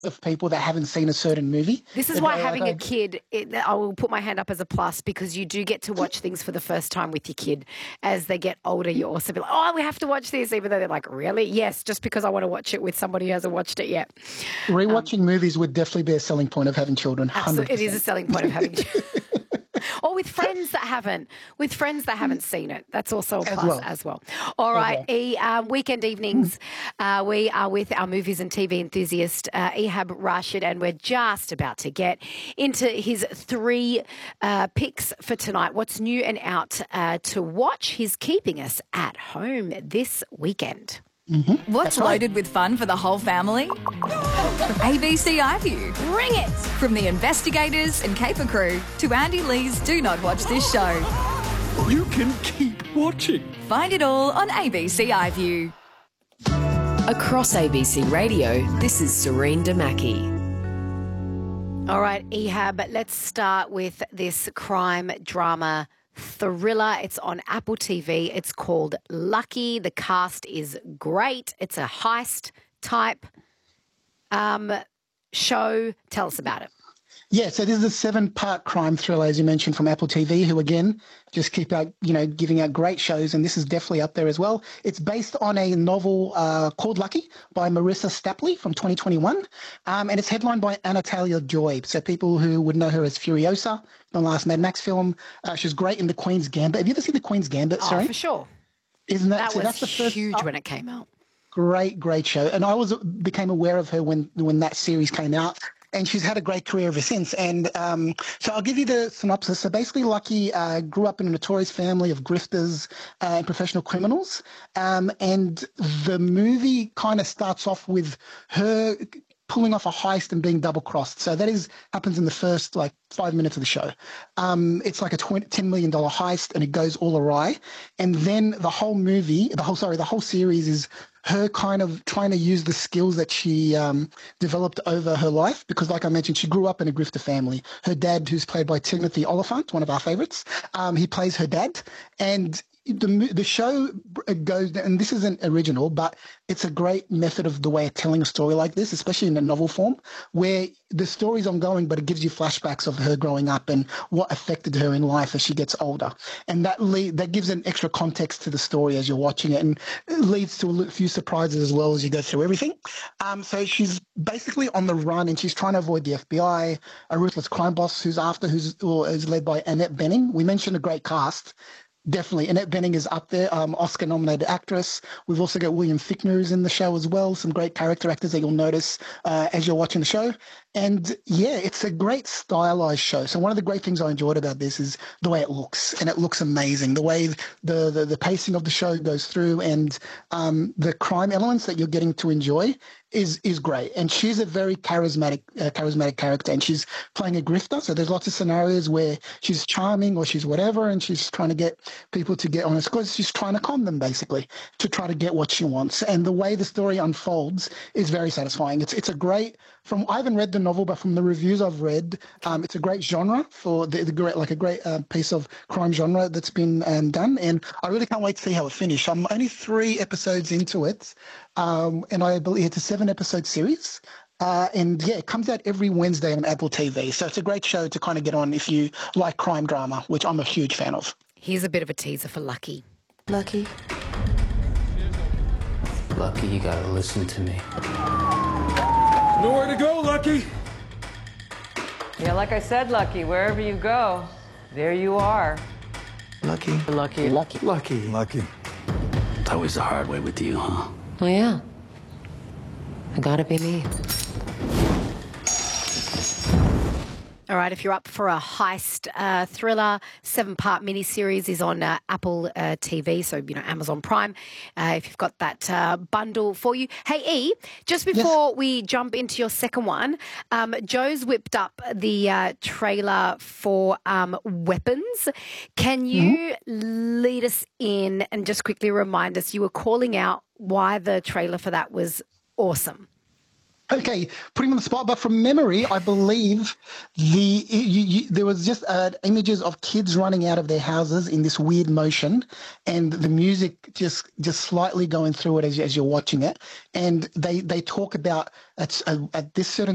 of people that haven't seen a certain movie. This is why having a kid, I will put my hand up as a plus, because you do get to watch things for the first time with your kid. As they get older, you also be like, oh, we have to watch this, even though they're like, really? Yes, just because I want to watch it with somebody who hasn't watched it yet. Rewatching movies would definitely be a selling point of having children. 100%. Absolutely, it is a selling point of having children. Or with friends that haven't seen it. That's also a plus as well. All right, weekend evenings, we are with our movies and TV enthusiast, Ehab Rashid, and we're just about to get into his 3 picks for tonight. What's new and out to watch? He's keeping us at home this weekend. Mm-hmm. What's loaded with fun for the whole family? ABC iView. Bring it! From the investigators and caper crew to Andy Lee's Do Not Watch This Show. You can keep watching. Find it all on ABC iView. Across ABC Radio, this is Serene Damaki. All right, Ehab, let's start with this crime drama thriller. It's on Apple TV. It's called Lucky. The cast is great. It's a heist type show. Tell us about it. Yeah, so this is a 7-part crime thriller, as you mentioned, from Apple TV, who, again, just keep out, giving out great shows, and this is definitely up there as well. It's based on a novel called Lucky by Marissa Stapley from 2021, and it's headlined by Anatalia Joy. So people who would know her as Furiosa, the last Mad Max film. She's great in The Queen's Gambit. Have you ever seen The Queen's Gambit? Oh, for sure. Isn't that so was that's the first, huge when it came out. Great show. And I became aware of her when that series came out. And she's had a great career ever since. And so I'll give you the synopsis. So basically, Lucky grew up in a notorious family of grifters and professional criminals. And the movie kind of starts off with her pulling off a heist and being double-crossed. So that happens in the first, 5 minutes of the show. It's like a $10 million heist, and it goes all awry. And then the whole series is her kind of trying to use the skills that she developed over her life, because like I mentioned, she grew up in a grifter family. Her dad, who's played by Timothy Olyphant, one of our favorites, he plays her dad. And the show goes, and this isn't original, but it's a great method of the way of telling a story like this, especially in a novel form, where the story's ongoing, but it gives you flashbacks of her growing up and what affected her in life as she gets older. And that gives an extra context to the story as you're watching it, and it leads to a few surprises as well as you go through everything. So she's basically on the run, and she's trying to avoid the FBI, a ruthless crime boss who's led by Annette Bening. We mentioned a great cast. Definitely. Annette Bening is up there, Oscar-nominated actress. We've also got William Fichtner who's in the show as well, some great character actors that you'll notice as you're watching the show. And, yeah, it's a great stylized show. So one of the great things I enjoyed about this is the way it looks, and it looks amazing. The way the pacing of the show goes through, and the crime elements that you're getting to enjoy is great. And she's a very charismatic character, and she's playing a grifter. So there's lots of scenarios where she's charming or she's whatever, and she's trying to get people to get honest, because she's trying to con them, basically, to try to get what she wants. And the way the story unfolds is very satisfying. It's a great, I haven't read the novel, but from the reviews I've read, it's a great genre for a great piece of crime genre that's been done. And I really can't wait to see how it finishes. I'm only 3 episodes into it, and I believe it's a 7-episode series. And yeah, it comes out every Wednesday on Apple TV. So it's a great show to kind of get on if you like crime drama, which I'm a huge fan of. Here's a bit of a teaser for Lucky. Lucky, you gotta listen to me. Nowhere to go, Lucky. Yeah, like I said, Lucky, wherever you go, there you are. Lucky. It's always the hard way with you, huh? Oh, yeah. I gotta be me. All right, if you're up for a heist thriller, 7-part miniseries is on Apple TV, so, Amazon Prime, if you've got that bundle for you. Hey, E, just before we jump into your second one, Joe's whipped up the trailer for Weapons. Can you lead us in and just quickly remind us, you were calling out why the trailer for that was awesome? Okay, putting on the spot, but from memory, I believe there was just images of kids running out of their houses in this weird motion, and the music just slightly going through it as you're watching it. And they talk about at this certain